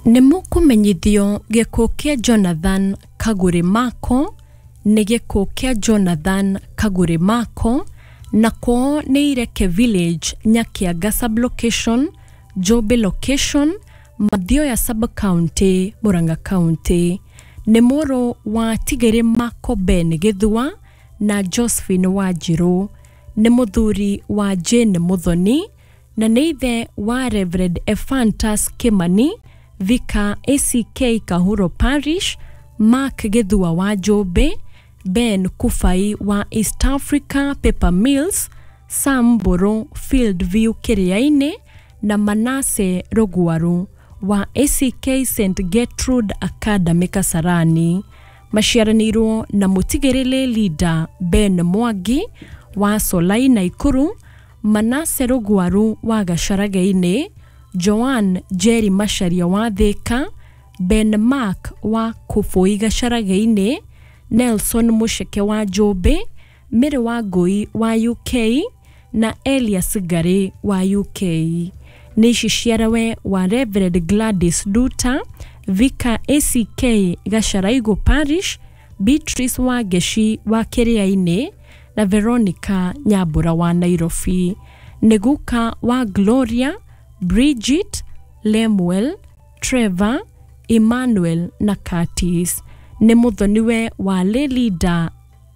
Nimukumenyithio gikuo kia Jonathan Kagure Mako ni gikuo kia Jonathan Kagure Mako na kwao ni Ireke Village, Nyakiaga Sub-Location, Jobe Location, Mathioya Sub-County, Murang'a County. Ni moro wa Tigere Mako Ben Githua na Josephine Wanjiru. Ni muthuri wa Jane Muthoni na ni ithe wa Reverend Ephantus Kimani, Vika ACK Kahuro Parish, Mark Githua wa Jobe, Ben Kufai wa East Africa Paper Mills, Sam Boro Field View Kiriaini na Manase Rogwaru wa ACK St. Gertrude Academy Kasarani. Mashiaranirwo na Mutigerele leader Ben Mwangi wa Solai Naikuru, Manase Rogwaru wa Gacharagaini, Joan Jerry Masharia wa Thika, Ben Mark wa Kufoi Gacharagaini, Nelson Musheke wa Jobe, Mire wa Ngui wa UK na Elias Gare wa UK. Nishi ciarawe wa Reverend Gladys Duta, Vika ACK Gacharaigo Parish, Beatrice wa Geshi wa Kiriaini na Veronica Nyabura wa Nairobi. Neguka wa Gloria, Bridget, Lemuel, Trevor, Emmanuel na Curtis. Ni muthoniwe wa leader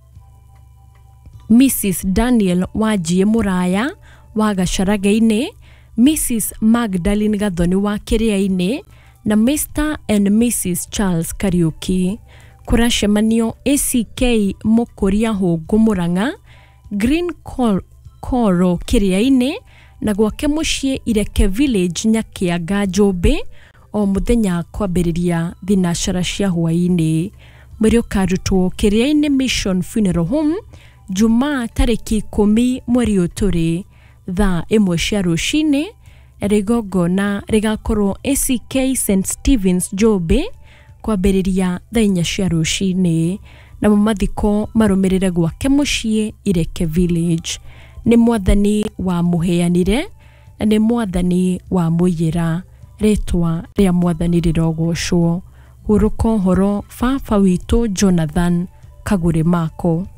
Mrs. Daniel Wajie Muraya wa Gacharagaini, Mrs. Magdalene Gathoni wa Kiriaini na Mr. and Mrs. Charles Kariuki. Kurashemanio ACK Mokoria Hogu Murang'a, Green Koro Kiriaini na gwake mucii Ireke Village Nyakiaga Jobe o muthenya kwambiriria thinashara cia hwaini. Mwiri ukarutwo Kiriaini Mission Funeral Home Jumaa tariki 10 mweri uturi thaa 1 cia rucini. Rigogona rigakorwo ACK St. Stephen's Jobe kwambiriria thaa 4 cia rucini na mathiko marumirire gwake mucii Ireke Village. Ni mwathani wa muheanire na ni mwathani wa muyira. Retwa ria mwathani rirogocwo. Huruko horo baba witu Jonathan Kagure Mako.